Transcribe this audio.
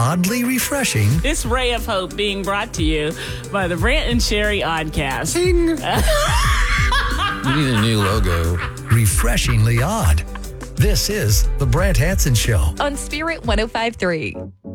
oddly refreshing. This ray of hope being brought to you by the Brant and Sherry Oddcast. Ding. You need a new logo. Refreshingly odd. This is The Brant Hanson Show on Spirit 105.3.